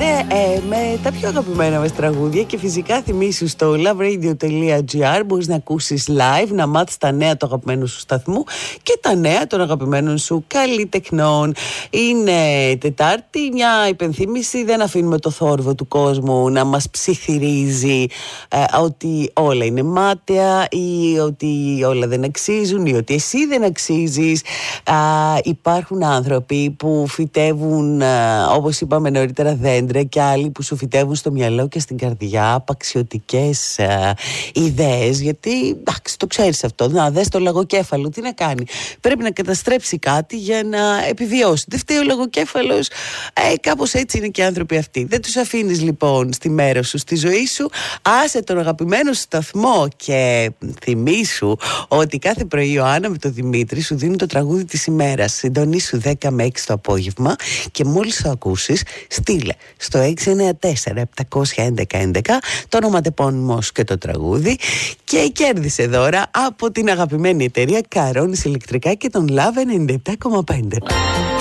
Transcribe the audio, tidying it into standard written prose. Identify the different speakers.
Speaker 1: είμαστε με τα πιο αγαπημένα μας τραγούδια και φυσικά θυμίσου στο loveradio.gr μπορείς να ακούσεις live, να μάθεις τα νέα του αγαπημένου σου σταθμού και τα νέα των αγαπημένων σου καλλιτεχνών. Είναι Τετάρτη, μια υπενθύμηση, δεν αφήνουμε το θόρυβο του κόσμου να μας ψιθυρίζει ότι όλα είναι μάταια ή ότι όλα δεν αξίζουν ή ότι εσύ δεν αξίζεις. Υπάρχουν άνθρωποι που φυτεύουν, όπως είπαμε νωρίτερα, δέντρα και άλλοι που σου φυτεύουν στο μυαλό και στην καρδιά απαξιωτικές ιδέες, γιατί εντάξει, το ξέρεις αυτό, να δες το λαγοκέφαλο τι να κάνει, πρέπει να καταστρέψει κάτι για να επιβιώσει. Δεν φταίει ο λαγοκέφαλος, κάπως έτσι είναι και οι άνθρωποι αυτοί. Δεν τους αφήνεις λοιπόν στη μέρα σου, στη ζωή σου. Άσε τον αγαπημένο σταθμό και θυμήσου ότι κάθε πρωί η Ιωάννα με τον Δημήτρη σου δίνουν το τραγούδι της ημέρας. Συντονίσου 10 με 6 το απόγευμα και μόλις το ακούσεις στείλε στο 694-711-11 το ονοματεπώνυμο και το τραγούδι και κέρδισε δώρα από την αγαπημένη εταιρεία Καρόνις Ηλεκτρικά και τον Love 97,5.